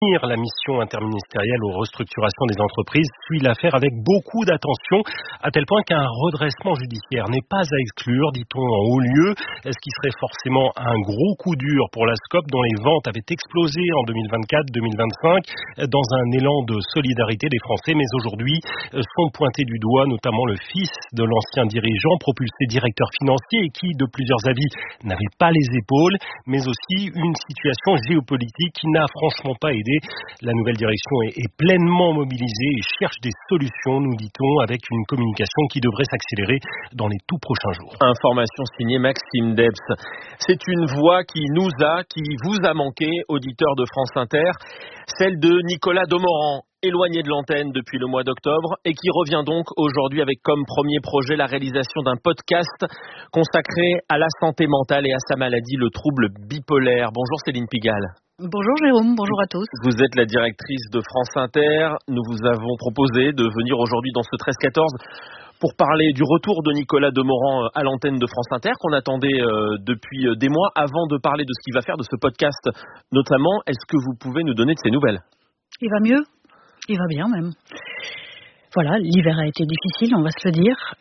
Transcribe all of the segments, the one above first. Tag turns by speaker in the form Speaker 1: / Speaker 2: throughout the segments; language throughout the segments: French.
Speaker 1: La mission interministérielle aux restructurations des entreprises suit l'affaire avec beaucoup d'attention, à tel point qu'un redressement judiciaire n'est pas à exclure, dit-on en haut lieu, ce qui serait forcément un gros coup dur pour la SCOP dont les ventes avaient explosé en 2024-2025 dans un élan de solidarité des Français, mais aujourd'hui sont pointés du doigt notamment le fils de l'ancien dirigeant propulsé directeur financier et qui, de plusieurs avis, n'avait pas les épaules, mais aussi une situation géopolitique qui n'a franchement pas aidé. La nouvelle direction est pleinement mobilisée et cherche des solutions, nous dit-on, avec une communication qui devrait s'accélérer dans les tout prochains jours.
Speaker 2: Information signée Maxime Debs. C'est une voix qui vous a manqué, auditeurs de France Inter, celle de Nicolas Demorand, éloigné de l'antenne depuis le mois d'octobre et qui revient donc aujourd'hui avec comme premier projet la réalisation d'un podcast consacré à la santé mentale et à sa maladie, le trouble bipolaire. Bonjour Céline Pigalle.
Speaker 3: Bonjour Jérôme, bonjour à tous.
Speaker 2: Vous êtes la directrice de France Inter. Nous vous avons proposé de venir aujourd'hui dans ce 13-14 pour parler du retour de Nicolas Demorand à l'antenne de France Inter qu'on attendait depuis des mois. Avant de parler de ce qu'il va faire de ce podcast notamment, est-ce que vous pouvez nous donner de ses nouvelles ?
Speaker 3: Il va mieux, il va bien même. Voilà, l'hiver a été difficile, on va se le dire,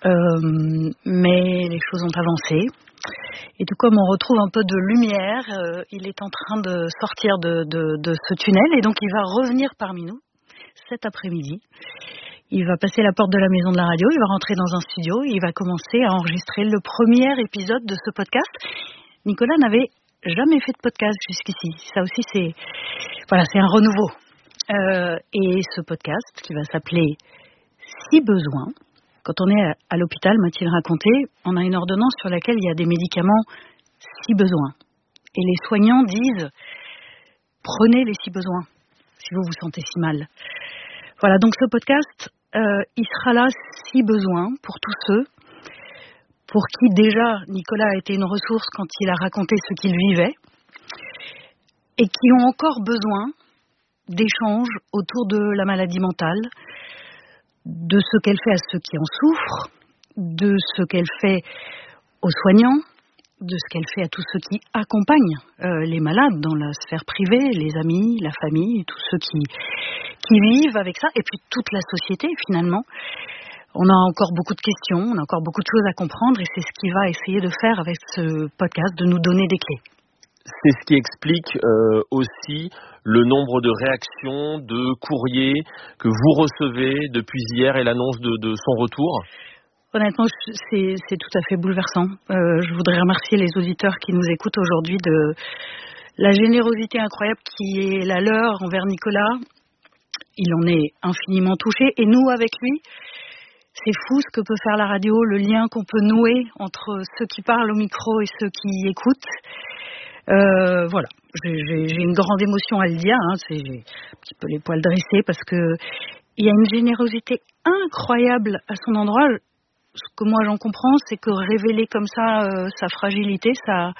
Speaker 3: mais les choses ont avancé. Et tout comme on retrouve un peu de lumière, il est en train de sortir de ce tunnel et donc il va revenir parmi nous cet après-midi. Il va passer la porte de la maison de la radio, il va rentrer dans un studio, il va commencer à enregistrer le premier épisode de ce podcast. Nicolas n'avait jamais fait de podcast jusqu'ici. Ça aussi, c'est un renouveau. Et ce podcast qui va s'appeler « Si besoin », quand on est à l'hôpital, m'a-t-il raconté, on a une ordonnance sur laquelle il y a des médicaments si besoin. Et les soignants disent « Prenez les si besoins si vous vous sentez si mal ». Voilà, donc ce podcast, il sera là si besoin pour tous ceux pour qui déjà Nicolas a été une ressource quand il a raconté ce qu'il vivait et qui ont encore besoin d'échanges autour de la maladie mentale, de ce qu'elle fait à ceux qui en souffrent, de ce qu'elle fait aux soignants, de ce qu'elle fait à tous ceux qui accompagnent les malades dans la sphère privée, les amis, la famille, tous ceux qui vivent avec ça, et puis toute la société finalement. On a encore beaucoup de questions, on a encore beaucoup de choses à comprendre, et c'est ce qu'il va essayer de faire avec ce podcast, de nous donner des clés.
Speaker 2: C'est ce qui explique aussi le nombre de réactions, de courriers que vous recevez depuis hier et l'annonce de son retour.
Speaker 3: Honnêtement, c'est tout à fait bouleversant. Je voudrais remercier les auditeurs qui nous écoutent aujourd'hui de la générosité incroyable qui est la leur envers Nicolas. Il en est infiniment touché et nous avec lui. C'est fou ce que peut faire la radio, le lien qu'on peut nouer entre ceux qui parlent au micro et ceux qui écoutent. Voilà, j'ai une grande émotion à le dire, j'ai un petit peu les poils dressés parce que il y a une générosité incroyable à son endroit. Ce que moi j'en comprends, c'est que révéler comme ça sa fragilité, ça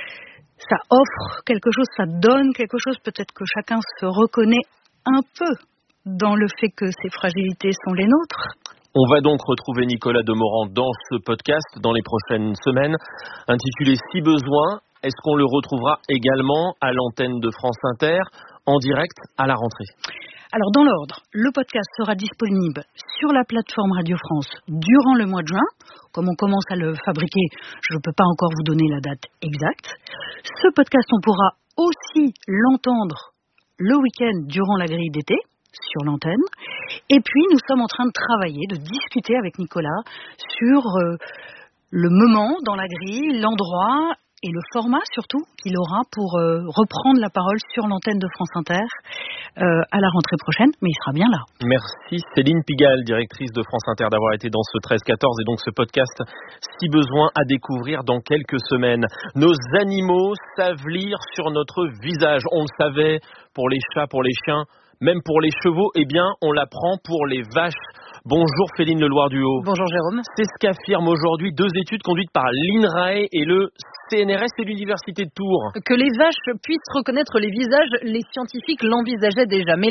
Speaker 3: offre quelque chose, ça donne quelque chose. Peut-être que chacun se reconnaît un peu dans le fait que ces fragilités sont les nôtres.
Speaker 2: On va donc retrouver Nicolas Demorand dans ce podcast dans les prochaines semaines, intitulé « Si besoin ». Est-ce qu'on le retrouvera également à l'antenne de France Inter, en direct à la rentrée ?
Speaker 3: Alors dans l'ordre, le podcast sera disponible sur la plateforme Radio France durant le mois de juin. Comme on commence à le fabriquer, je ne peux pas encore vous donner la date exacte. Ce podcast, on pourra aussi l'entendre le week-end durant la grille d'été sur l'antenne. Et puis nous sommes en train de travailler, de discuter avec Nicolas sur le moment dans la grille, l'endroit et le format surtout qu'il aura pour reprendre la parole sur l'antenne de France Inter à la rentrée prochaine, mais il sera bien là.
Speaker 2: Merci Céline Pigalle, directrice de France Inter, d'avoir été dans ce 13-14 et donc ce podcast Si besoin à découvrir dans quelques semaines. Nos animaux savent lire sur notre visage. On le savait pour les chats, pour les chiens, même pour les chevaux, eh bien on l'apprend pour les vaches. Bonjour Féline Leloir-Duhaut.
Speaker 4: Bonjour Jérôme.
Speaker 2: C'est ce qu'affirment aujourd'hui deux études conduites par l'INRAE et le CNRS et l'Université de Tours.
Speaker 4: Que les vaches puissent reconnaître les visages, les scientifiques l'envisageaient déjà. Mais là,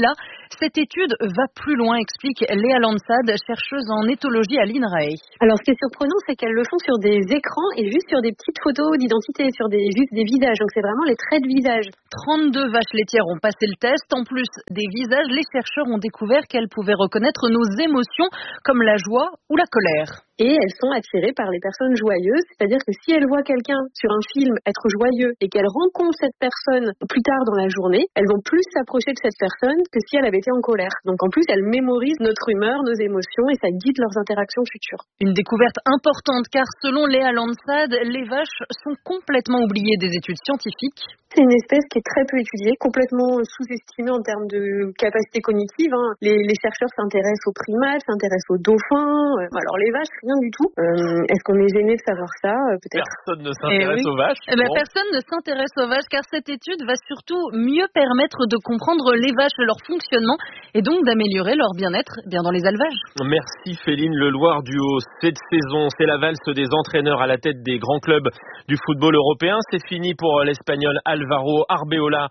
Speaker 3: Cette étude va plus loin, explique Léa Lansad, chercheuse en éthologie à l'INRAE.
Speaker 4: Alors ce qui est surprenant, c'est qu'elles le font sur des écrans et juste sur des petites photos d'identité, sur juste des visages. Donc c'est vraiment les traits de visage.
Speaker 3: 32 vaches laitières ont passé le test. En plus des visages, les chercheurs ont découvert qu'elles pouvaient reconnaître nos émotions comme la joie ou la colère.
Speaker 4: Et elles sont attirées par les personnes joyeuses, c'est-à-dire que si elles voient quelqu'un sur un film être joyeux et qu'elles rencontrent cette personne plus tard dans la journée, elles vont plus s'approcher de cette personne que si elle avait été en colère. Donc en plus, elles mémorisent notre humeur, nos émotions et ça guide leurs interactions futures.
Speaker 3: Une découverte importante car selon Léa Lansad, les vaches sont complètement oubliées des études scientifiques.
Speaker 4: C'est une espèce qui est très peu étudiée, complètement sous-estimée en termes de capacité cognitive. Les chercheurs s'intéressent aux primates, s'intéressent aux dauphins. Alors les vaches, rien du tout. Est-ce qu'on est gêné de savoir ça? Peut-être.
Speaker 2: Personne ne s'intéresse aux vaches.
Speaker 3: Bon. Personne ne s'intéresse aux vaches car cette étude va surtout mieux permettre de comprendre les vaches, leur fonctionnement et donc d'améliorer leur bien-être dans les élevages.
Speaker 2: Merci Féline Leloir du Haut. Cette saison, c'est la valse des entraîneurs à la tête des grands clubs du football européen. C'est fini pour l'Espagnol Alvaro Arbeloa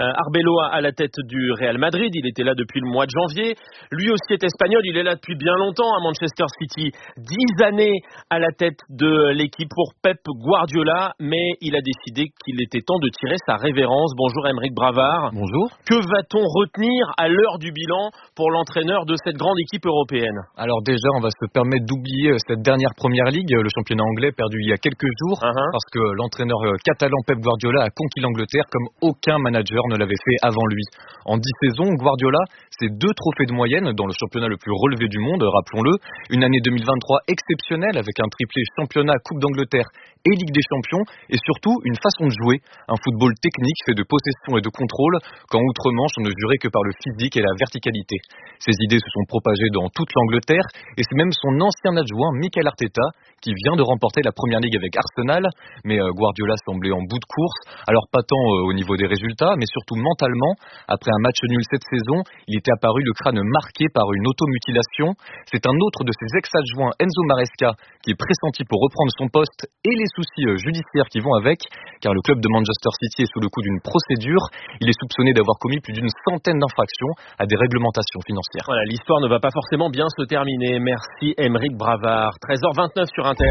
Speaker 2: à la tête du Real Madrid. Il était là depuis le mois de janvier. Lui aussi est espagnol. Il est là depuis bien longtemps à Manchester City. 10 années à la tête de l'équipe pour Pep Guardiola. Mais il a décidé qu'il était temps de tirer sa révérence. Bonjour Aymeric Bravard.
Speaker 5: Bonjour.
Speaker 2: Que va-t-on retenir à l'heure du bilan pour l'entraîneur de cette grande équipe européenne?
Speaker 5: Alors déjà, on va se permettre d'oublier cette dernière Première Ligue, le championnat anglais perdu il y a quelques jours, parce que l'entraîneur catalan Pep Guardiola a conquis l'Angleterre comme aucun manager ne l'avait fait avant lui. En 10 saisons, Guardiola, c'est 2 trophées de moyenne dans le championnat le plus relevé du monde, rappelons-le. Une année 2023 exceptionnelle avec un triplé championnat, Coupe d'Angleterre et Ligue des Champions, et surtout une façon de jouer, un football technique fait de possession et de contrôle, quand outre-Manche on ne jurait que par le physique et la verticalité. Ces idées se sont propagées dans toute l'Angleterre, et c'est même son ancien adjoint Mikel Arteta qui vient de remporter la Première Ligue avec Arsenal, mais Guardiola semblait en bout de course, alors pas tant au niveau des résultats, mais surtout mentalement. Après un match nul cette saison, il était apparu le crâne marqué par une automutilation. C'est un autre de ses ex-adjoints, Enzo Maresca, qui est pressenti pour reprendre son poste, et les soucis judiciaires qui vont avec, car le club de Manchester City est sous le coup d'une procédure. Il est soupçonné d'avoir commis plus d'une centaine d'infractions à des réglementations financières.
Speaker 2: Voilà, l'histoire ne va pas forcément bien se terminer. Merci Aymeric Bravard. 13h29 sur Inter.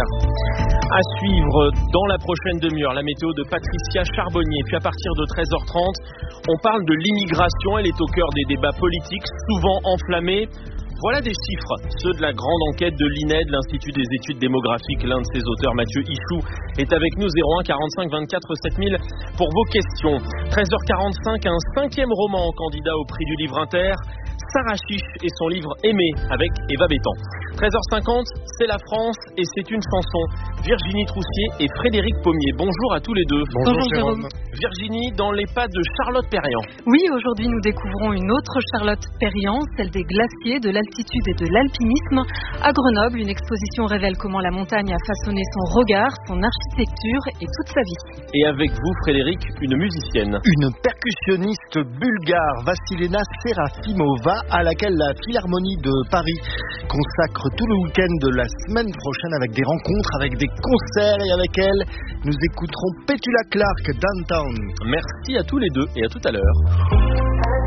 Speaker 2: À suivre dans la prochaine demi-heure, la météo de Patricia Charbonnier. Puis à partir de 13h30, on parle de l'immigration. Elle est au cœur des débats politiques, souvent enflammés. Voilà des chiffres, ceux de la grande enquête de l'INED, l'Institut des études démographiques. L'un de ses auteurs, Mathieu Ichou, est avec nous. 01 45 24 7000 pour vos questions. 13h45, un 5e roman candidat au prix du livre Inter. Sarah Chiche et son livre Aimé avec Eva Bétan. 13h50, c'est la France et c'est une chanson. Virginie Troussier et Frédéric Pommier. Bonjour à tous les deux.
Speaker 3: Bonjour Jérôme.
Speaker 2: Virginie, dans les pas de Charlotte Perriand.
Speaker 3: Oui, aujourd'hui nous découvrons une autre Charlotte Perriand, celle des glaciers, de l'altitude et de l'alpinisme. À Grenoble, une exposition révèle comment la montagne a façonné son regard, son architecture et toute sa vie.
Speaker 2: Et avec vous, Frédéric, une musicienne.
Speaker 6: Une percussionniste bulgare, Vassilena Serafimova, à laquelle la Philharmonie de Paris consacre tout le week-end de la semaine prochaine avec des rencontres, avec des concerts, et avec elle, nous écouterons Petula Clark, Downtown.
Speaker 2: Merci à tous les deux et à tout à l'heure.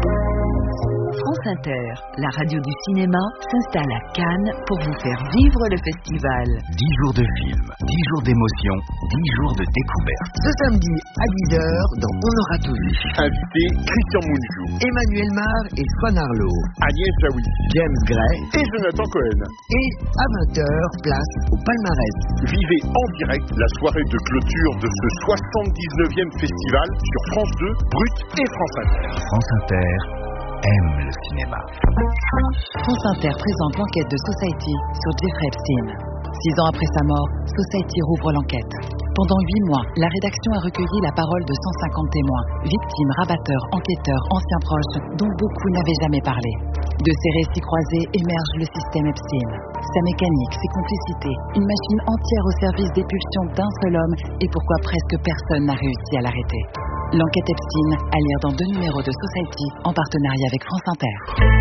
Speaker 7: France Inter, la radio du cinéma, s'installe à Cannes pour vous faire vivre le festival.
Speaker 8: 10 jours de film, 10 jours d'émotion, 10 jours de découverte.
Speaker 9: Ce samedi à 10h dans On aura tout vu.
Speaker 10: Invité Christian Mounjou,
Speaker 9: Emmanuel Mar et Swan Arlo,
Speaker 10: Agnès Jaoui,
Speaker 9: James Gray
Speaker 10: et Jonathan Cohen.
Speaker 9: Et à 20h, place au palmarès.
Speaker 10: Vivez en direct la soirée de clôture de ce 79e festival sur France 2, Brut et France Inter.
Speaker 8: France Inter aime le cinéma.
Speaker 7: France Inter présente l'enquête de Society sur Jeffrey Epstein. 6 ans après sa mort, Society rouvre l'enquête. Pendant 8 mois, la rédaction a recueilli la parole de 150 témoins, victimes, rabatteurs, enquêteurs, anciens proches, dont beaucoup n'avaient jamais parlé. De ces récits croisés émerge le système Epstein. Sa mécanique, ses complicités, une machine entière au service des pulsions d'un seul homme et pourquoi presque personne n'a réussi à l'arrêter. L'enquête Epstein, à lire dans 2 numéros de Society en partenariat avec France Inter.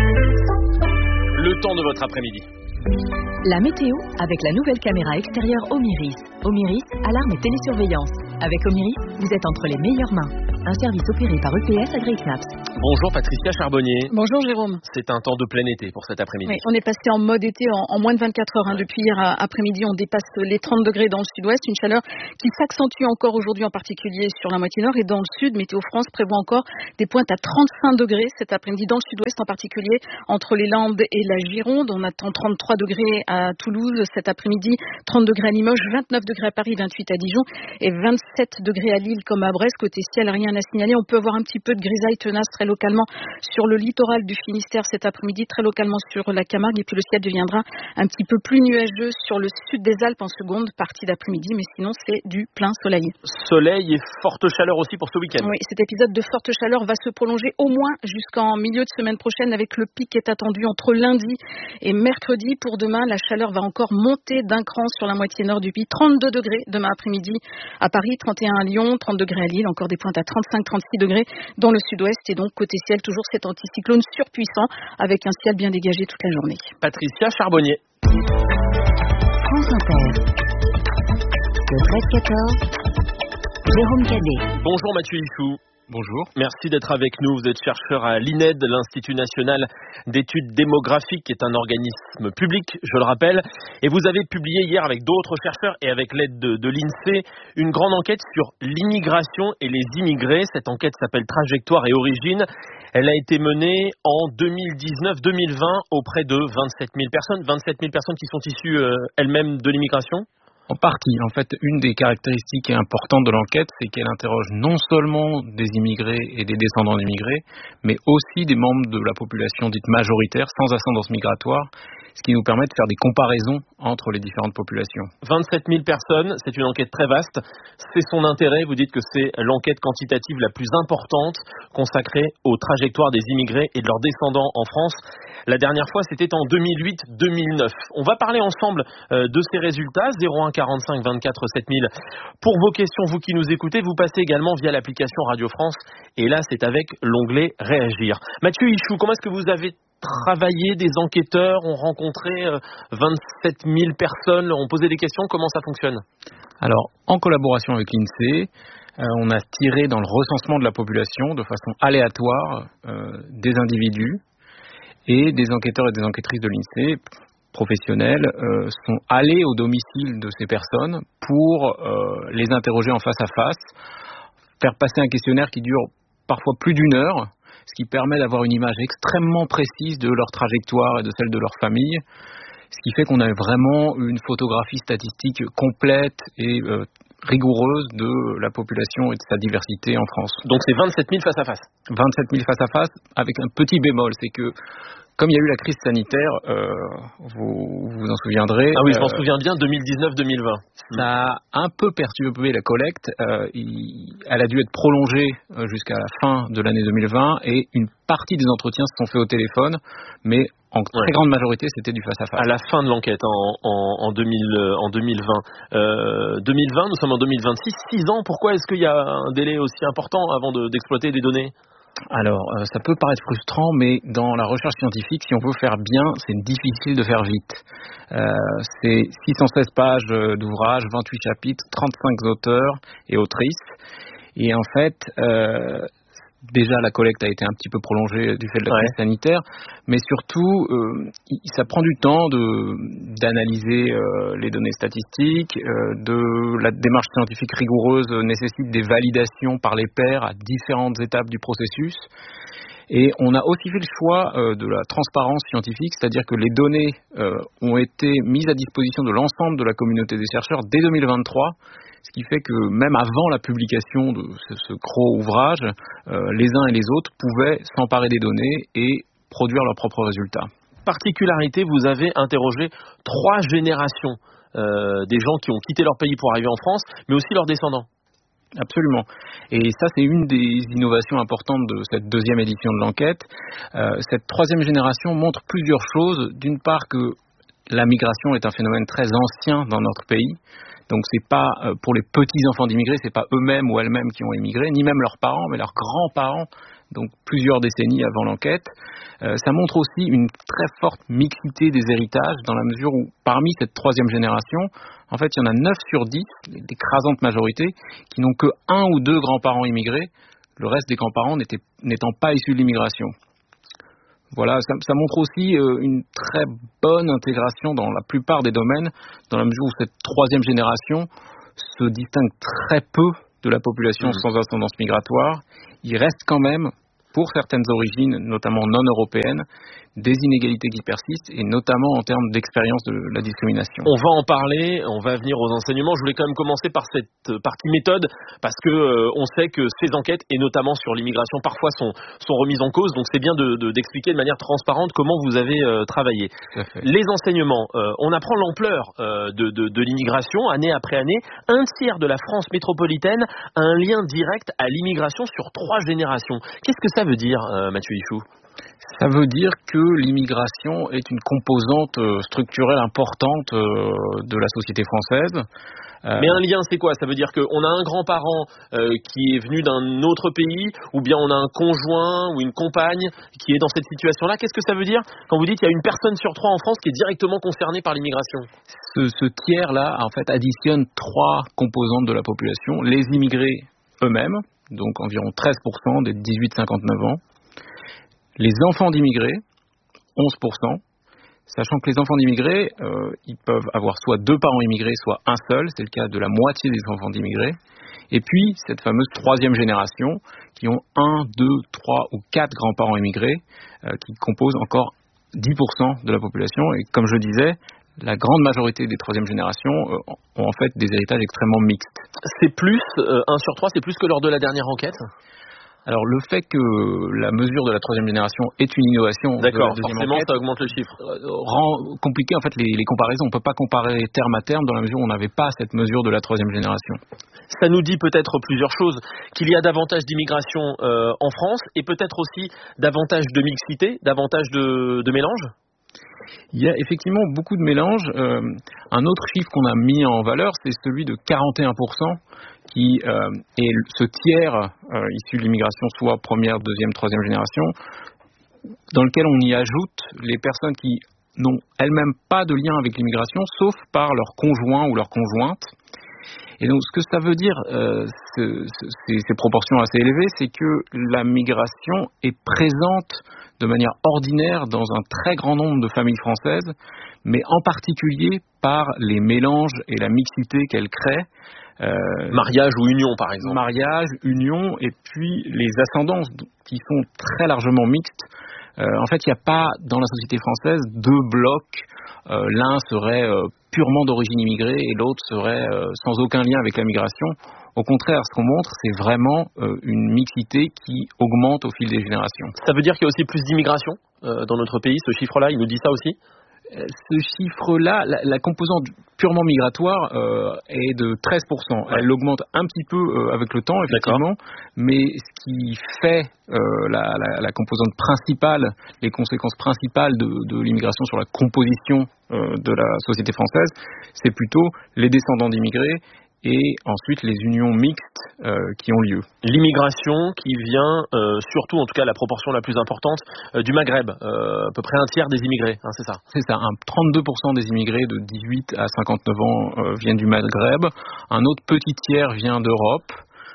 Speaker 2: Le temps de votre après-midi.
Speaker 11: La météo avec la nouvelle caméra extérieure Omiris. Omiris, alarme et télésurveillance. Avec Omiris, vous êtes entre les meilleures mains. un service opéré par EPS à Great Maps.
Speaker 2: Bonjour Patricia Charbonnier.
Speaker 3: Bonjour Jérôme.
Speaker 2: C'est un temps de plein été pour cet après-midi.
Speaker 3: Oui, on est passé en mode été en moins de 24 heures. Depuis hier après-midi, on dépasse les 30 degrés dans le sud-ouest. Une chaleur qui s'accentue encore aujourd'hui, en particulier sur la moitié nord. Et dans le sud, Météo France prévoit encore des pointes à 35 degrés cet après-midi dans le sud-ouest, en particulier entre les Landes et la Gironde. On attend 33 degrés à Toulouse cet après-midi, 30 degrés à Limoges, 29 degrés à Paris, 28 à Dijon et 27 degrés à Lille comme à Brest. Côté ciel, rien à signaler. On peut avoir un petit peu de grisaille tenace très localement sur le littoral du Finistère cet après-midi, très localement sur la Camargue. Et puis le ciel deviendra un petit peu plus nuageux sur le sud des Alpes en seconde partie d'après-midi. Mais sinon, c'est du plein soleil.
Speaker 2: Soleil et forte chaleur aussi pour ce week-end.
Speaker 3: Oui, cet épisode de forte chaleur va se prolonger au moins jusqu'en milieu de semaine prochaine, avec le pic qui est attendu entre lundi et mercredi. Pour demain, la chaleur va encore monter d'un cran sur la moitié nord du pays. 32 degrés demain après-midi à Paris, 31 à Lyon, 30 degrés à Lille, encore des pointes à 35-36 degrés dans le sud-ouest. Et donc, côté ciel, toujours cet anticyclone surpuissant avec un ciel bien dégagé toute la journée.
Speaker 2: Patricia Charbonnier.
Speaker 11: France Inter. Le 13-14. Jérôme Cadet.
Speaker 2: Bonjour Mathieu Issou.
Speaker 5: Bonjour.
Speaker 2: Merci d'être avec nous. Vous êtes chercheur à l'INED, l'Institut National d'Études Démographiques, qui est un organisme public, je le rappelle. Et vous avez publié hier avec d'autres chercheurs et avec l'aide de l'INSEE une grande enquête sur l'immigration et les immigrés. Cette enquête s'appelle Trajectoire et Origine. Elle a été menée en 2019-2020 auprès de 27 000 personnes. 27 000 personnes qui sont issues elles-mêmes de l'immigration.
Speaker 5: En partie. En fait, une des caractéristiques importantes de l'enquête, c'est qu'elle interroge non seulement des immigrés et des descendants d'immigrés, mais aussi des membres de la population dite majoritaire, sans ascendance migratoire, ce qui nous permet de faire des comparaisons entre les différentes populations.
Speaker 2: 27 000 personnes, c'est une enquête très vaste. C'est son intérêt, vous dites que c'est l'enquête quantitative la plus importante consacrée aux trajectoires des immigrés et de leurs descendants en France. La dernière fois, c'était en 2008-2009. On va parler ensemble de ces résultats, 01 45 24 7000. Pour vos questions, vous qui nous écoutez, vous passez également via l'application Radio France. Et là, c'est avec l'onglet Réagir. Mathieu Ichou, comment est-ce que vous avez travaillé? Des enquêteurs ont rencontré 27 000 personnes, ont posé des questions. Comment ça fonctionne?
Speaker 5: Alors, en collaboration avec l'INSEE, on a tiré dans le recensement de la population de façon aléatoire des individus, et des enquêteurs et des enquêtrices de l'INSEE professionnels sont allés au domicile de ces personnes pour les interroger en face à face, faire passer un questionnaire qui dure parfois plus d'1 heure, ce qui permet d'avoir une image extrêmement précise de leur trajectoire et de celle de leur famille, ce qui fait qu'on a vraiment une photographie statistique complète et rigoureuse de la population et de sa diversité en France.
Speaker 2: Donc c'est 27 000 face à face.
Speaker 5: 27 000 face à face, avec un petit bémol, c'est que comme il y a eu la crise sanitaire, vous vous en souviendrez.
Speaker 2: Ah oui, je m'en souviens bien, 2019-2020.
Speaker 5: Ça a un peu perturbé la collecte. Elle a dû être prolongée jusqu'à la fin de l'année 2020 et une partie des entretiens se sont faits au téléphone, mais en très grande majorité, c'était du face-à-face.
Speaker 2: À la fin de l'enquête, en 2020. 2020, nous sommes en 2026, 6 ans. Pourquoi est-ce qu'il y a un délai aussi important avant d'exploiter des données ?
Speaker 5: Alors, ça peut paraître frustrant, mais dans la recherche scientifique, si on veut faire bien, c'est difficile de faire vite. C'est 616 pages d'ouvrage, 28 chapitres, 35 auteurs et autrices. Et en fait, déjà la collecte a été un petit peu prolongée du fait de la crise sanitaire, mais surtout, ça prend du temps d'analyser les données statistiques, la démarche scientifique rigoureuse nécessite des validations par les pairs à différentes étapes du processus. Et on a aussi fait le choix de la transparence scientifique, c'est-à-dire que les données ont été mises à disposition de l'ensemble de la communauté des chercheurs dès 2023, ce qui fait que même avant la publication de ce gros ouvrage, les uns et les autres pouvaient s'emparer des données et produire leurs propres résultats.
Speaker 2: Particularité, vous avez interrogé 3 générations des gens qui ont quitté leur pays pour arriver en France, mais aussi leurs descendants.
Speaker 5: Absolument. Et ça, c'est une des innovations importantes de cette 2e édition de l'enquête. Cette 3e génération montre plusieurs choses. D'une part, que la migration est un phénomène très ancien dans notre pays. Donc c'est pas pour les petits enfants d'immigrés, c'est pas eux-mêmes ou elles-mêmes qui ont immigré, ni même leurs parents, mais leurs grands-parents, donc plusieurs décennies avant l'enquête. Ça montre aussi une très forte mixité des héritages, dans la mesure où parmi cette 3e génération, en fait il y en a 9 sur 10, l'écrasante majorité, qui n'ont que 1 ou 2 grands-parents immigrés,
Speaker 12: le reste des grands-parents n'étant pas issus de l'immigration. Voilà, ça montre aussi une très bonne intégration dans la plupart des domaines, dans la mesure où cette troisième génération se distingue très peu de la population sans ascendance migratoire. Il reste quand même, pour certaines origines, notamment non européennes, des inégalités qui persistent, et notamment en termes d'expérience de la discrimination.
Speaker 2: On va en parler, on va venir aux enseignements. Je voulais quand même commencer par cette partie méthode, parce que on sait que ces enquêtes, et notamment sur l'immigration, parfois sont remises en cause. Donc c'est bien d'expliquer de manière transparente comment vous avez travaillé. Les enseignements, on apprend l'ampleur de l'immigration année après année. Un tiers de la France métropolitaine a un lien direct à l'immigration sur 3 générations. Qu'est-ce que ça veut dire, Mathieu Ichou ?
Speaker 12: Ça veut dire que l'immigration est une composante structurelle importante de la société française.
Speaker 2: Mais un lien, c'est quoi ? Ça veut dire qu'on a un grand-parent qui est venu d'un autre pays, ou bien on a un conjoint ou une compagne qui est dans cette situation-là. Qu'est-ce que ça veut dire quand vous dites qu'il y a une personne sur 3 en France qui est directement concernée par l'immigration ?
Speaker 12: Ce tiers-là, en fait, additionne 3 composantes de la population. Les immigrés eux-mêmes, donc environ 13% des 18-59 ans. Les enfants d'immigrés, 11%, sachant que les enfants d'immigrés, ils peuvent avoir soit 2 parents immigrés, soit un seul, c'est le cas de la moitié des enfants d'immigrés. Et puis, cette fameuse 3e génération, qui ont 1, 2, 3 ou 4 grands-parents immigrés, qui composent encore 10% de la population. Et comme je disais, la grande majorité des 3e générations ont en fait des héritages extrêmement mixtes.
Speaker 2: C'est plus, 1 sur 3, c'est plus que lors de la dernière enquête ?
Speaker 12: Alors le fait que la mesure de la 3e génération est une innovation,
Speaker 2: d'accord,
Speaker 12: de la
Speaker 2: forcément
Speaker 12: enquête,
Speaker 2: ça augmente le chiffre,
Speaker 12: rend compliqué en fait les comparaisons. On ne peut pas comparer terme à terme dans la mesure où on n'avait pas cette mesure de la 3e génération.
Speaker 2: Ça nous dit peut-être plusieurs choses, qu'il y a davantage d'immigration en France et peut-être aussi davantage de mixité, davantage de mélange.
Speaker 12: Il y a effectivement beaucoup de mélange. Un autre chiffre qu'on a mis en valeur, c'est celui de 41%, qui est ce tiers issu de l'immigration, soit première, deuxième, troisième génération, dans lequel on y ajoute les personnes qui n'ont elles-mêmes pas de lien avec l'immigration, sauf par leur conjoint ou leur conjointe. Et donc, ce que ça veut dire, ces proportions assez élevées, c'est que la migration est présente de manière ordinaire dans un très grand nombre de familles françaises, mais en particulier par les mélanges et la mixité qu'elle crée.
Speaker 2: Mariage ou union, par exemple.
Speaker 12: Mariage, union, et puis les ascendances qui sont très largement mixtes. En fait, il n'y a pas dans la société française 2 blocs. L'un serait purement d'origine immigrée et l'autre serait sans aucun lien avec la migration. Au contraire, ce qu'on montre, c'est vraiment une mixité qui augmente au fil des générations.
Speaker 2: Ça veut dire qu'il y a aussi plus d'immigration dans notre pays, ce chiffre-là, il nous dit ça aussi ?
Speaker 12: Ce chiffre-là, la composante purement migratoire est de 13%. Elle augmente un petit peu avec le temps, effectivement, mais ce qui fait la composante principale, les conséquences principales de l'immigration sur la composition de la société française, c'est plutôt les descendants d'immigrés et ensuite les unions mixtes qui ont lieu.
Speaker 2: L'immigration qui vient, surtout en tout cas la proportion la plus importante, du Maghreb, à peu près un tiers des immigrés, hein, c'est ça ?
Speaker 12: C'est ça, 32% des immigrés de 18 à 59 ans viennent du Maghreb, un autre petit tiers vient d'Europe,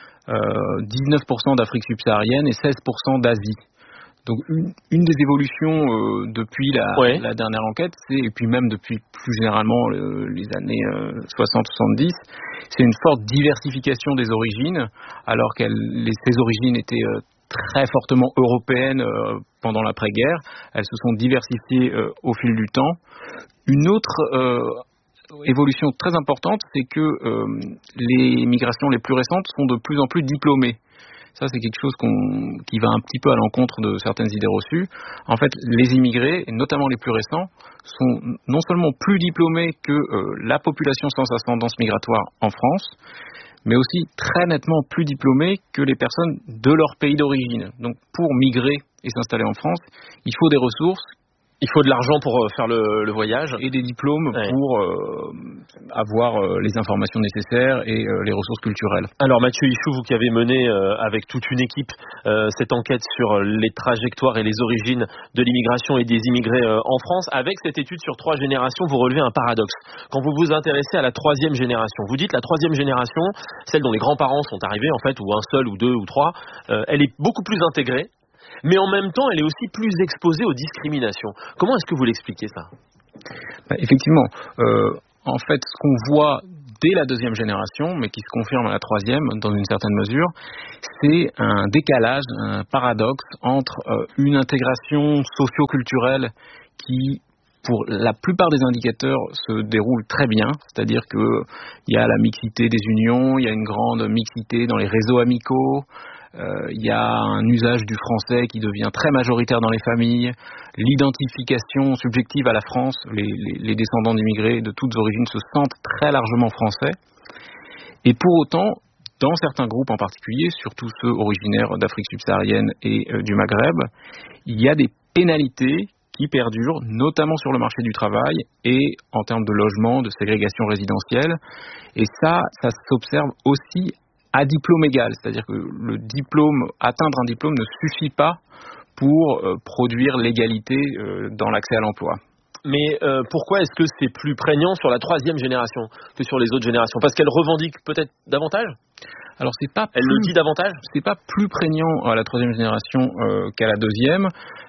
Speaker 12: 19% d'Afrique subsaharienne et 16% d'Asie. Donc une des évolutions depuis la dernière enquête, et puis même depuis plus généralement les années 60-70, c'est une forte diversification des origines, alors que ces origines étaient très fortement européennes pendant l'après-guerre. Elles se sont diversifiées au fil du temps. Une autre évolution très importante, c'est que les migrations les plus récentes sont de plus en plus diplômées. Ça, c'est quelque chose qui va un petit peu à l'encontre de certaines idées reçues. En fait, les immigrés, et notamment les plus récents, sont non seulement plus diplômés que la population sans ascendance migratoire en France, mais aussi très nettement plus diplômés que les personnes de leur pays d'origine. Donc, pour migrer et s'installer en France, il faut des ressources
Speaker 2: Il faut de l'argent pour faire le voyage.
Speaker 12: Et des diplômes pour avoir les informations nécessaires et les ressources culturelles.
Speaker 2: Alors Mathieu Ichou, vous qui avez mené avec toute une équipe cette enquête sur les trajectoires et les origines de l'immigration et des immigrés en France, avec cette étude sur 3 générations, vous relevez un paradoxe. Quand vous vous intéressez à la 3e génération, vous dites la 3e génération, celle dont les grands-parents sont arrivés en fait, ou un seul, ou 2, ou 3, elle est beaucoup plus intégrée. Mais en même temps, elle est aussi plus exposée aux discriminations. Comment est-ce que vous l'expliquez ça ?
Speaker 12: Effectivement, en fait, ce qu'on voit dès la 2e génération, mais qui se confirme à la 3e dans une certaine mesure, c'est un décalage, un paradoxe entre une intégration socio-culturelle qui, pour la plupart des indicateurs, se déroule très bien, c'est-à-dire qu'il y a la mixité des unions, il y a une grande mixité dans les réseaux amicaux, il y a un usage du français qui devient très majoritaire dans les familles, l'identification subjective à la France, les descendants d'immigrés de toutes origines se sentent très largement français, et pour autant, dans certains groupes en particulier, surtout ceux originaires d'Afrique subsaharienne et du Maghreb, il y a des pénalités qui perdurent, notamment sur le marché du travail et en termes de logement, de ségrégation résidentielle, et ça s'observe aussi à diplôme égal, c'est-à-dire que atteindre un diplôme ne suffit pas pour produire l'égalité dans l'accès à l'emploi.
Speaker 2: Mais pourquoi est-ce que c'est plus prégnant sur la 3e génération que sur les autres générations ? Parce qu'elle revendique peut-être davantage ?
Speaker 12: Alors
Speaker 2: elle le dit davantage ?
Speaker 12: C'est pas plus prégnant à la 3e génération qu'à la 2e.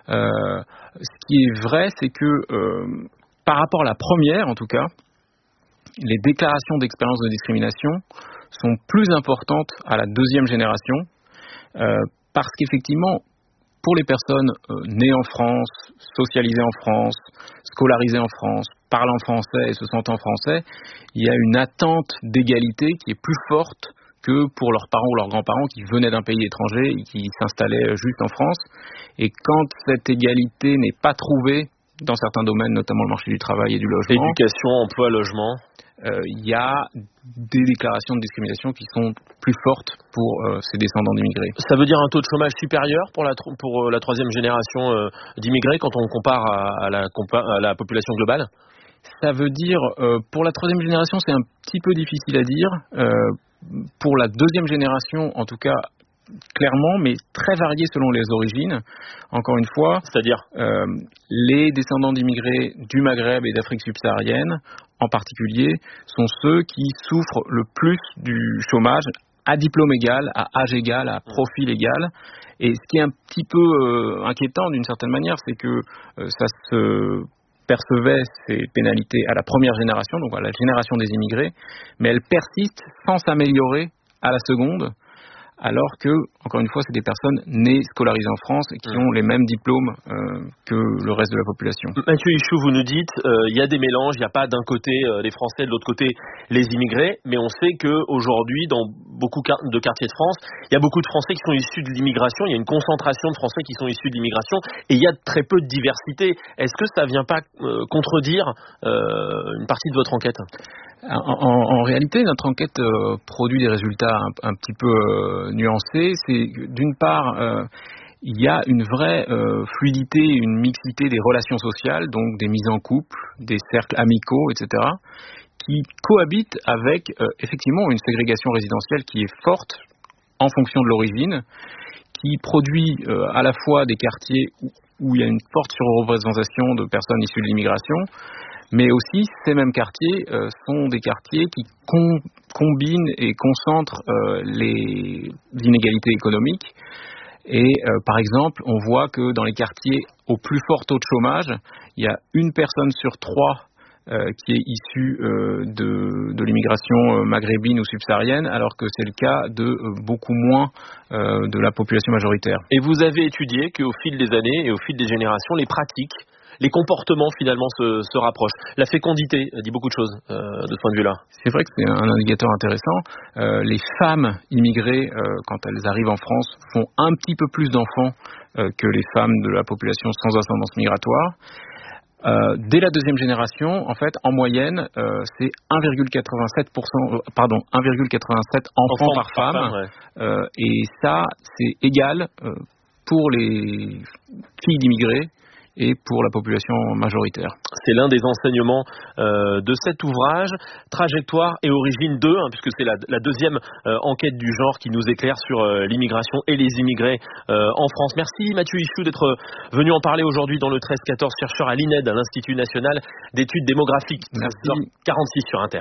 Speaker 12: Ce qui est vrai, c'est que par rapport à la première, en tout cas, les déclarations d'expérience de discrimination sont plus importantes à la 2e génération parce qu'effectivement, pour les personnes nées en France, socialisées en France, scolarisées en France, parlant français et se sentant français, il y a une attente d'égalité qui est plus forte que pour leurs parents ou leurs grands-parents qui venaient d'un pays étranger et qui s'installaient juste en France. Et quand cette égalité n'est pas trouvée dans certains domaines, notamment le marché du travail et du logement,
Speaker 2: éducation, emploi, logement,
Speaker 12: il y a des déclarations de discrimination qui sont plus fortes pour ces descendants d'immigrés.
Speaker 2: Ça veut dire un taux de chômage supérieur pour la 3e génération d'immigrés quand on compare à la population globale ?
Speaker 12: Ça veut dire, pour la 3e génération, c'est un petit peu difficile à dire. Pour la 2e génération, en tout cas, clairement, mais très varié selon les origines. Encore une fois,
Speaker 2: c'est-à-dire
Speaker 12: les descendants d'immigrés du Maghreb et d'Afrique subsaharienne, en particulier, sont ceux qui souffrent le plus du chômage à diplôme égal, à âge égal, à profil égal. Et ce qui est un petit peu inquiétant d'une certaine manière, c'est que ça se percevait ces pénalités à la première génération, donc à la génération des immigrés, mais elles persistent sans s'améliorer à la seconde, alors que, encore une fois, c'est des personnes nées, scolarisées en France et qui ont les mêmes diplômes que le reste de la population.
Speaker 2: Mathieu Ichou, vous nous dites, il y a des mélanges, il n'y a pas d'un côté les Français, de l'autre côté les immigrés, mais on sait qu'aujourd'hui, dans beaucoup de quartiers de France, il y a beaucoup de Français qui sont issus de l'immigration, il y a une concentration de Français qui sont issus de l'immigration, et il y a très peu de diversité. Est-ce que ça ne vient pas contredire une partie de votre enquête ?
Speaker 12: En réalité, notre enquête produit des résultats un petit peu nuancés. C'est d'une part, il y a une vraie fluidité, une mixité des relations sociales, donc des mises en couple, des cercles amicaux, etc., qui cohabitent avec effectivement une ségrégation résidentielle qui est forte en fonction de l'origine, qui produit à la fois des quartiers où il y a une forte surreprésentation de personnes issues de l'immigration, mais aussi, ces mêmes quartiers sont des quartiers qui combinent et concentrent les inégalités économiques. Et par exemple, on voit que dans les quartiers au plus fort taux de chômage, il y a une personne sur 3 qui est issue de l'immigration maghrébine ou subsaharienne, alors que c'est le cas de beaucoup moins de la population majoritaire.
Speaker 2: Et vous avez étudié qu'au fil des années et au fil des générations, les pratiques, les comportements finalement se rapprochent. La fécondité dit beaucoup de choses de ce point de vue-là.
Speaker 12: C'est vrai que c'est un indicateur intéressant. Les femmes immigrées, quand elles arrivent en France, font un petit peu plus d'enfants que les femmes de la population sans ascendance migratoire. Dès la 2e génération, en fait, en moyenne, c'est 1,87 enfants par femme. Ouais. Et ça, c'est égal pour les filles d'immigrés et pour la population majoritaire.
Speaker 2: C'est l'un des enseignements de cet ouvrage, Trajectoire et Origine 2, puisque c'est la deuxième enquête du genre qui nous éclaire sur l'immigration et les immigrés en France. Merci Mathieu Ichou d'être venu en parler aujourd'hui dans le 13-14, chercheur à l'INED, à l'Institut National d'Études Démographiques.
Speaker 12: Merci.
Speaker 2: 46 sur Inter.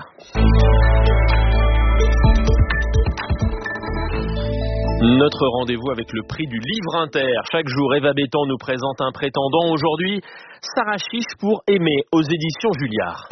Speaker 2: Notre rendez-vous avec le prix du livre Inter. Chaque jour, Eva Bétan nous présente un prétendant. Aujourd'hui, Sarah Chiche pour Aimer aux éditions Julliard.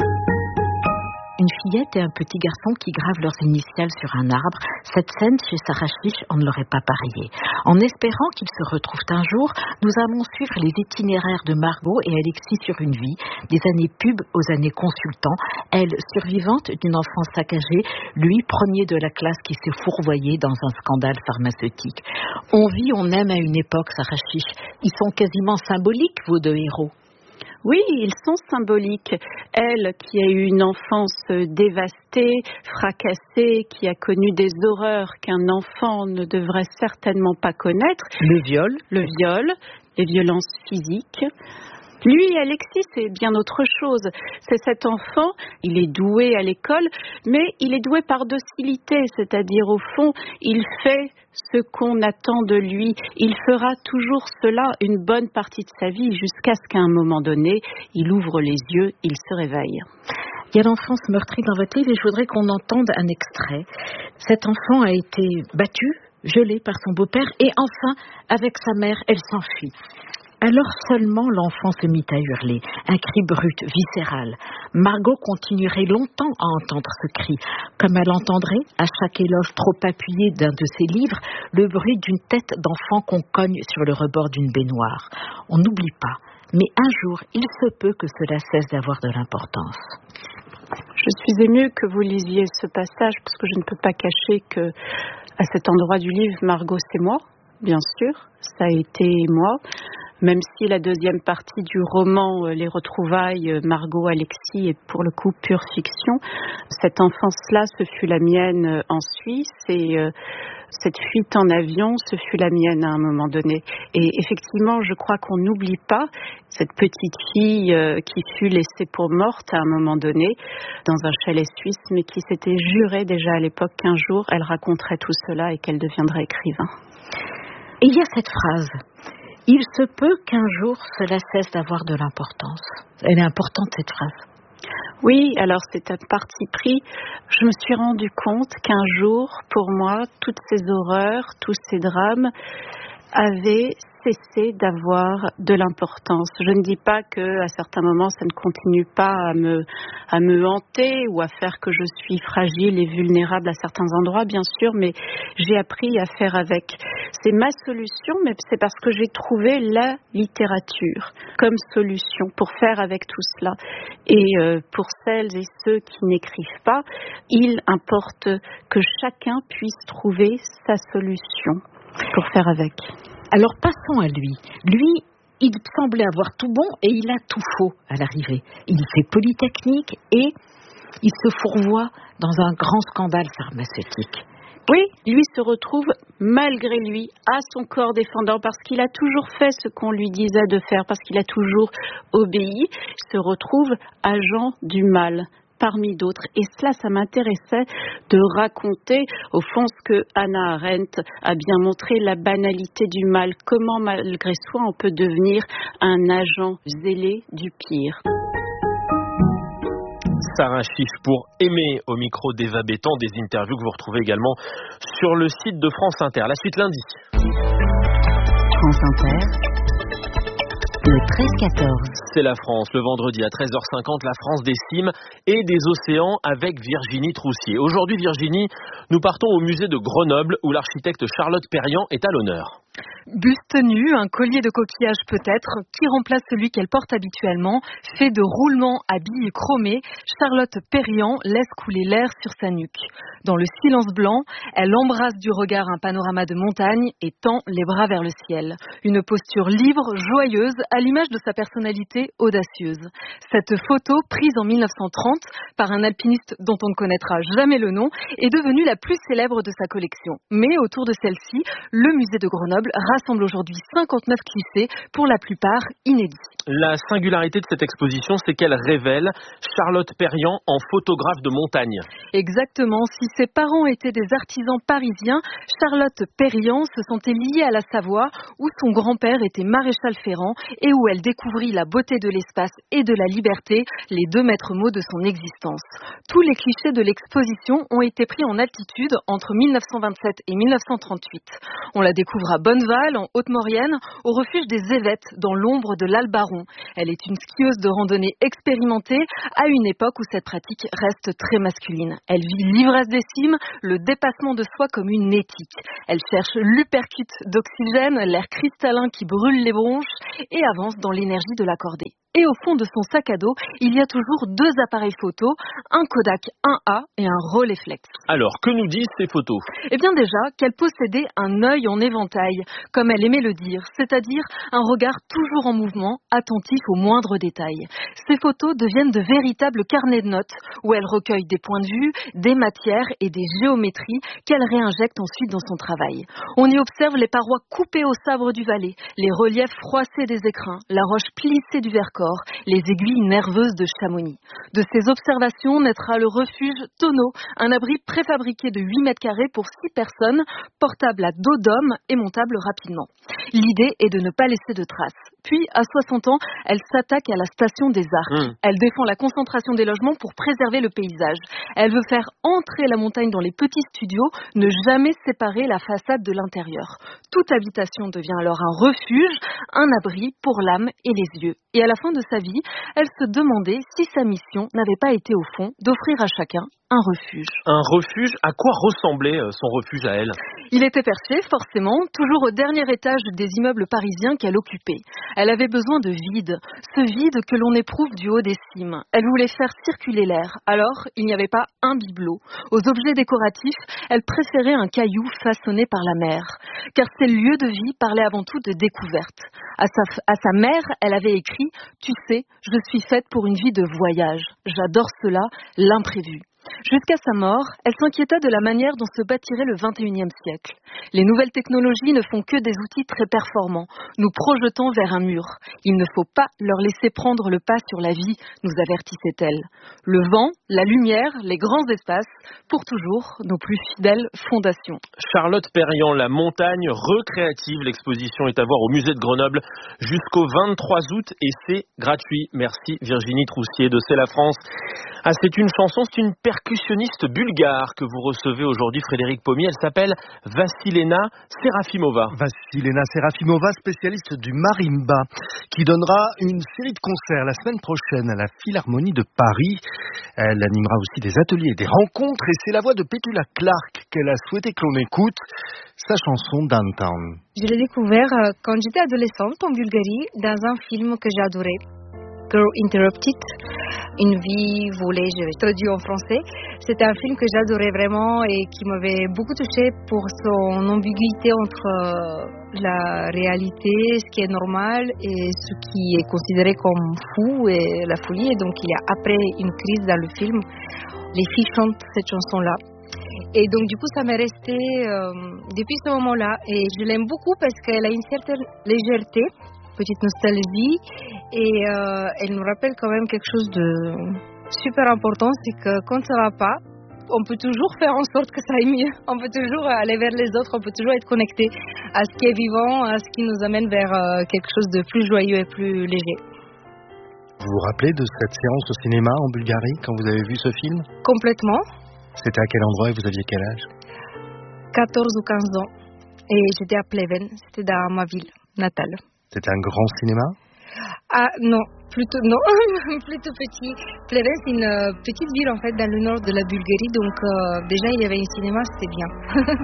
Speaker 13: Une fillette et un petit garçon qui gravent leurs initiales sur un arbre. Cette scène, chez Sarah Chiche, on ne l'aurait pas parié. En espérant qu'ils se retrouvent un jour, nous allons suivre les itinéraires de Margot et Alexis sur une vie, des années pub aux années consultant. Elle, survivante d'une enfance saccagée, lui, premier de la classe qui s'est fourvoyé dans un scandale pharmaceutique. On vit, on aime à une époque, Sarah Chiche. Ils sont quasiment symboliques, vos deux héros.
Speaker 14: Oui, ils sont symboliques. Elle, qui a eu une enfance dévastée, fracassée, qui a connu des horreurs qu'un enfant ne devrait certainement pas connaître.
Speaker 13: Le viol,
Speaker 14: les violences physiques. Lui, Alexis, c'est bien autre chose. C'est cet enfant, il est doué à l'école, mais il est doué par docilité, c'est-à-dire au fond, il fait ce qu'on attend de lui. Il fera toujours cela une bonne partie de sa vie, jusqu'à ce qu'à un moment donné, il ouvre les yeux, il se réveille.
Speaker 13: Il y a l'enfance meurtrie dans votre livre et je voudrais qu'on entende un extrait. Cet enfant a été battu, gelé par son beau-père et enfin, avec sa mère, elle s'enfuit. Alors seulement l'enfant se mit à hurler, un cri brut, viscéral. Margot continuerait longtemps à entendre ce cri, comme elle entendrait, à chaque éloge trop appuyé d'un de ses livres, le bruit d'une tête d'enfant qu'on cogne sur le rebord d'une baignoire. On n'oublie pas, mais un jour, il se peut que cela cesse d'avoir de l'importance.
Speaker 14: Je suis émue que vous lisiez ce passage, parce que je ne peux pas cacher que, à cet endroit du livre, Margot, c'est moi, bien sûr, ça a été moi. Même si la deuxième partie du roman, Les retrouvailles, Margot-Alexis, est pour le coup pure fiction, cette enfance-là, ce fut la mienne en Suisse et cette fuite en avion, ce fut la mienne à un moment donné. Et effectivement, je crois qu'on n'oublie pas cette petite fille qui fut laissée pour morte à un moment donné dans un chalet suisse, mais qui s'était jurée déjà à l'époque qu'un jour, elle raconterait tout cela et qu'elle deviendrait écrivain.
Speaker 13: Et il y a cette phrase. Il se peut qu'un jour, cela cesse d'avoir de l'importance. Elle est importante, cette phrase.
Speaker 14: Oui, alors c'est un parti pris. Je me suis rendu compte qu'un jour, pour moi, toutes ces horreurs, tous ces drames avaient cessé d'avoir de l'importance. Je ne dis pas qu'à certains moments, ça ne continue pas à me hanter ou à faire que je suis fragile et vulnérable à certains endroits, bien sûr, mais j'ai appris à faire avec. C'est ma solution, mais c'est parce que j'ai trouvé la littérature comme solution pour faire avec tout cela. Et pour celles et ceux qui n'écrivent pas, il importe que chacun puisse trouver sa solution pour faire avec.
Speaker 13: Alors passons à lui. Lui, il semblait avoir tout bon et il a tout faux à l'arrivée. Il fait Polytechnique et il se fourvoie dans un grand scandale pharmaceutique.
Speaker 14: Oui, lui se retrouve malgré lui à son corps défendant parce qu'il a toujours fait ce qu'on lui disait de faire, parce qu'il a toujours obéi, se retrouve agent du mal parmi d'autres. Et cela, ça m'intéressait de raconter au fond ce que Hannah Arendt a bien montré, la banalité du mal, comment malgré soi on peut devenir un agent zélé du pire.
Speaker 2: Sarah Chiche pour Aimer au micro d'Eva Bétan, des interviews que vous retrouvez également sur le site de France Inter. La suite lundi.
Speaker 11: France Inter, le 13-14.
Speaker 2: C'est la France, le vendredi à 13h50, la France des cimes et des océans avec Virginie Troussier. Aujourd'hui, Virginie, nous partons au musée de Grenoble où l'architecte Charlotte Perriand est à l'honneur.
Speaker 15: Buste nu, un collier de coquillage peut-être, qui remplace celui qu'elle porte habituellement, fait de roulements à billes chromées, Charlotte Perriand laisse couler l'air sur sa nuque. Dans le silence blanc, elle embrasse du regard un panorama de montagne et tend les bras vers le ciel. Une posture libre, joyeuse, à l'image de sa personnalité audacieuse. Cette photo, prise en 1930 par un alpiniste dont on ne connaîtra jamais le nom, est devenue la plus célèbre de sa collection. Mais autour de celle-ci, le musée de Grenoble rassemble aujourd'hui 59 clichés, pour la plupart inédits.
Speaker 2: La singularité de cette exposition, c'est qu'elle révèle Charlotte Perriand en photographe de montagne.
Speaker 15: Exactement. Si ses parents étaient des artisans parisiens, Charlotte Perriand se sentait liée à la Savoie, où son grand-père était maréchal ferrant et où elle découvrit la beauté de l'espace et de la liberté, les deux maîtres mots de son existence. Tous les clichés de l'exposition ont été pris en altitude entre 1927 et 1938. On la découvre à Bonneval, en Haute-Maurienne, au refuge des Évêtes, dans l'ombre de l'Albaron. Elle est une skieuse de randonnée expérimentée à une époque où cette pratique reste très masculine. Elle vit l'ivresse des cimes, le dépassement de soi comme une éthique. Elle cherche l'uppercut d'oxygène, l'air cristallin qui brûle les bronches et avance dans l'énergie de la cordée. Et au fond de son sac à dos, il y a toujours deux appareils photo, un Kodak 1A et un Rolleiflex.
Speaker 2: Alors, que nous disent ces photos ?
Speaker 15: Eh bien déjà, qu'elle possédait un œil en éventail, comme elle aimait le dire, c'est-à-dire un regard toujours en mouvement, attentif aux moindres détails. Ces photos deviennent de véritables carnets de notes, où elle recueille des points de vue, des matières et des géométries qu'elle réinjecte ensuite dans son travail. On y observe les parois coupées au sabre du Valais, les reliefs froissés des écrins, la roche plissée du Vercors, les aiguilles nerveuses de Chamonix. De ces observations naîtra le refuge Tonneau, un abri préfabriqué de 8 mètres carrés pour 6 personnes, portable à dos d'homme et montable rapidement. L'idée est de ne pas laisser de traces. Puis, à 60 ans, elle s'attaque à la station des Arcs. Elle défend la concentration des logements pour préserver le paysage. Elle veut faire entrer la montagne dans les petits studios, ne jamais séparer la façade de l'intérieur. Toute habitation devient alors un refuge, un abri pour l'âme et les yeux. Et à la fin de sa vie, elle se demandait si sa mission n'avait pas été au fond d'offrir à chacun un refuge.
Speaker 2: Un refuge ? À quoi ressemblait son refuge à elle ?
Speaker 15: Il était perché, forcément, toujours au dernier étage des immeubles parisiens qu'elle occupait. Elle avait besoin de vide, ce vide que l'on éprouve du haut des cimes. Elle voulait faire circuler l'air, alors il n'y avait pas un bibelot. Aux objets décoratifs, elle préférait un caillou façonné par la mer, car ses lieux de vie parlaient avant tout de découverte. À sa mère, elle avait écrit « Tu sais, je suis faite pour une vie de voyage. J'adore cela, l'imprévu ». Jusqu'à sa mort, elle s'inquiéta de la manière dont se bâtirait le XXIe siècle. Les nouvelles technologies ne font que des outils très performants, nous projetant vers un mur. Il ne faut pas leur laisser prendre le pas sur la vie, nous avertissait-elle. Le vent, la lumière, les grands espaces, pour toujours nos plus fidèles fondations.
Speaker 2: Charlotte Perriand, la montagne recréative. L'exposition est à voir au musée de Grenoble jusqu'au 23 août et c'est gratuit. Merci Virginie Troussier de C'est la France. Ah, c'est une chanson, c'est une percussionniste bulgare que vous recevez aujourd'hui, Frédéric Pommier. Elle s'appelle Vassilena Serafimova.
Speaker 6: Vassilena Serafimova, spécialiste du marimba, qui donnera une série de concerts la semaine prochaine à la Philharmonie de Paris. Elle animera aussi des ateliers et des rencontres et c'est la voix de Petula Clark qu'elle a souhaité que l'on écoute, sa chanson Downtown.
Speaker 16: Je l'ai découvert quand j'étais adolescente en Bulgarie dans un film que j'ai adoré. Girl Interrupted, Une vie volée, je l'ai traduit en français. C'était un film que j'adorais vraiment et qui m'avait beaucoup touchée pour son ambiguïté entre la réalité, ce qui est normal et ce qui est considéré comme fou et la folie. Et donc il y a après une crise dans le film, les filles chantent cette chanson-là. Et donc du coup ça m'est resté depuis ce moment-là et je l'aime beaucoup parce qu'elle a une certaine légèreté, petite nostalgie et elle nous rappelle quand même quelque chose de super important, c'est que quand ça va pas, on peut toujours faire en sorte que ça aille mieux, on peut toujours aller vers les autres, on peut toujours être connecté à ce qui est vivant, à ce qui nous amène vers quelque chose de plus joyeux et plus léger.
Speaker 6: Vous vous rappelez de cette séance au cinéma en Bulgarie quand vous avez vu ce film ?
Speaker 16: Complètement.
Speaker 6: C'était à quel endroit et vous aviez quel âge ?
Speaker 16: 14 ou 15 ans et j'étais à Pleven, c'était dans ma ville natale.
Speaker 6: C'était un grand cinéma ?
Speaker 16: Ah non, plutôt non, plutôt petit. Pleven, c'est une petite ville en fait dans le nord de la Bulgarie, donc déjà il y avait un cinéma, c'était bien.